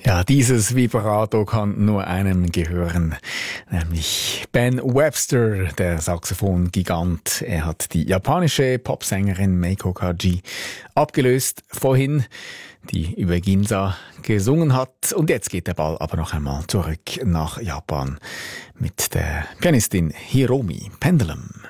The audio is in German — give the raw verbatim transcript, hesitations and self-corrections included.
Ja, dieses Vibrato kann nur einem gehören, nämlich Ben Webster, der Saxophon-Gigant. Er hat die japanische Popsängerin Meiko Kaji abgelöst vorhin, die über Ginza gesungen hat. Und jetzt geht der Ball aber noch einmal zurück nach Japan mit der Pianistin Hiromi Pendulum.